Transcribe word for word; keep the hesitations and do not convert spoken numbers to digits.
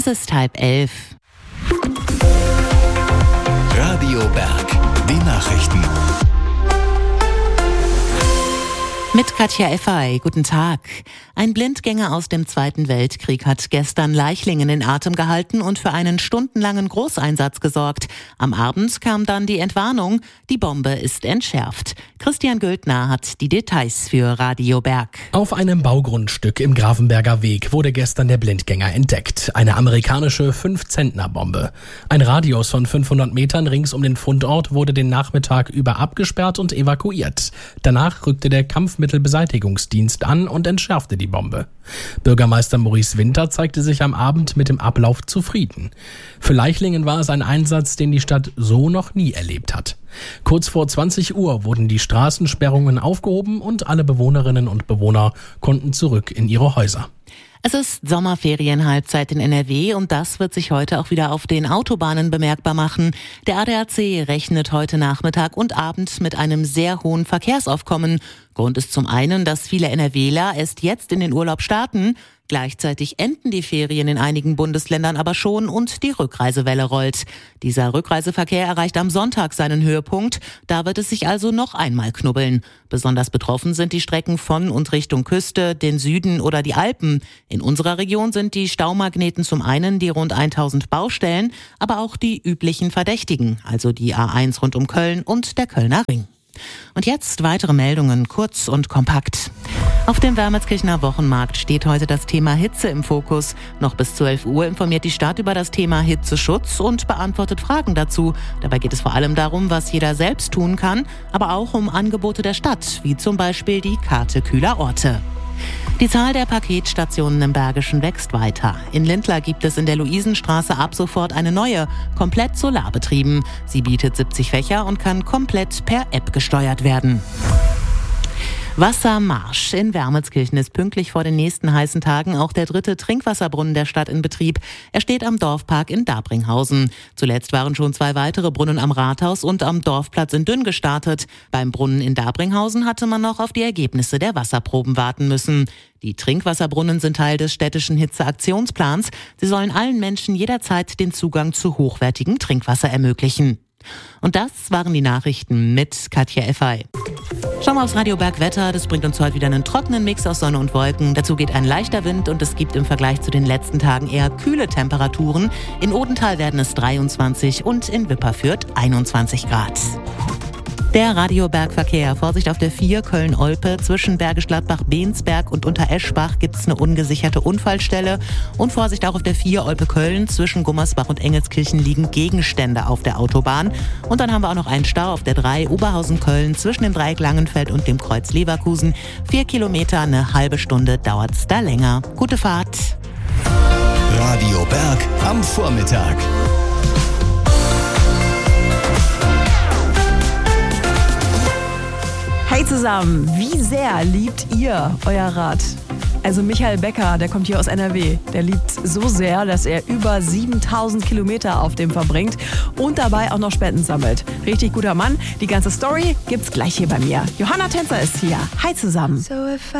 Es ist halb elf. Radio Berg, die Nachrichten. Mit Katja Effay, guten Tag. Ein Blindgänger aus dem Zweiten Weltkrieg hat gestern Leichlingen in Atem gehalten und für einen stundenlangen Großeinsatz gesorgt. Am Abend kam dann die Entwarnung, die Bombe ist entschärft. Christian Güldner hat die Details für Radio Berg. Auf einem Baugrundstück im Grafenberger Weg wurde gestern der Blindgänger entdeckt. Eine amerikanische fünf-Zentner-Bombe. Ein Radius von fünfhundert Metern rings um den Fundort wurde den Nachmittag über abgesperrt und evakuiert. Danach rückte der Kampfmittelbeseitigungsdienst an und entschärfte die Bombe. Bürgermeister Maurice Winter zeigte sich am Abend mit dem Ablauf zufrieden. Für Leichlingen war es ein Einsatz, den die Stadt so noch nie erlebt hat. Kurz vor zwanzig Uhr wurden die Straßensperrungen aufgehoben und alle Bewohnerinnen und Bewohner konnten zurück in ihre Häuser. Es ist Sommerferienhalbzeit in N R W und das wird sich heute auch wieder auf den Autobahnen bemerkbar machen. Der A D A C rechnet heute Nachmittag und Abend mit einem sehr hohen Verkehrsaufkommen. Grund ist zum einen, dass viele NRWler erst jetzt in den Urlaub starten. Gleichzeitig enden die Ferien in einigen Bundesländern aber schon und die Rückreisewelle rollt. Dieser Rückreiseverkehr erreicht am Sonntag seinen Höhepunkt. Da wird es sich also noch einmal knubbeln. Besonders betroffen sind die Strecken von und Richtung Küste, den Süden oder die Alpen. In unserer Region sind die Staumagneten zum einen die rund tausend Baustellen, aber auch die üblichen Verdächtigen, also die A eins rund um Köln und der Kölner Ring. Und jetzt weitere Meldungen, kurz und kompakt. Auf dem Wermelskirchener Wochenmarkt steht heute das Thema Hitze im Fokus. Noch bis zwölf Uhr informiert die Stadt über das Thema Hitzeschutz und beantwortet Fragen dazu. Dabei geht es vor allem darum, was jeder selbst tun kann, aber auch um Angebote der Stadt, wie zum Beispiel die Karte kühler Orte. Die Zahl der Paketstationen im Bergischen wächst weiter. In Lindlar gibt es in der Luisenstraße ab sofort eine neue, komplett solarbetrieben. Sie bietet siebzig Fächer und kann komplett per App gesteuert werden. Wassermarsch. In Wermelskirchen ist pünktlich vor den nächsten heißen Tagen auch der dritte Trinkwasserbrunnen der Stadt in Betrieb. Er steht am Dorfpark in Dabringhausen. Zuletzt waren schon zwei weitere Brunnen am Rathaus und am Dorfplatz in Dünn gestartet. Beim Brunnen in Dabringhausen hatte man noch auf die Ergebnisse der Wasserproben warten müssen. Die Trinkwasserbrunnen sind Teil des städtischen Hitzeaktionsplans. Sie sollen allen Menschen jederzeit den Zugang zu hochwertigem Trinkwasser ermöglichen. Und das waren die Nachrichten mit Katja Effay. Schauen wir aufs Radio Berg Wetter. Das bringt uns heute wieder einen trockenen Mix aus Sonne und Wolken. Dazu geht ein leichter Wind und es gibt im Vergleich zu den letzten Tagen eher kühle Temperaturen. In Odenthal werden es dreiundzwanzig und in Wipperfürth einundzwanzig Grad. Der Radiobergverkehr. Vorsicht auf der vier Köln-Olpe. Zwischen Bergisch Gladbach, Bensberg und Untereschbach gibt es eine ungesicherte Unfallstelle. Und Vorsicht auch auf der vier Olpe-Köln. Zwischen Gummersbach und Engelskirchen liegen Gegenstände auf der Autobahn. Und dann haben wir auch noch einen Stau auf der drei Oberhausen-Köln. Zwischen dem Dreieck Langenfeld und dem Kreuz Leverkusen. Vier Kilometer, eine halbe Stunde dauert es da länger. Gute Fahrt. Radio Berg am Vormittag. Hey zusammen, wie sehr liebt ihr euer Rad? Also Michael Becker, der kommt hier aus N R W, der liebt so sehr, dass er über siebentausend Kilometer auf dem verbringt und dabei auch noch Spenden sammelt. Richtig guter Mann. Die ganze Story gibt's gleich hier bei mir. Johanna Tänzer ist hier. Hi zusammen. So if I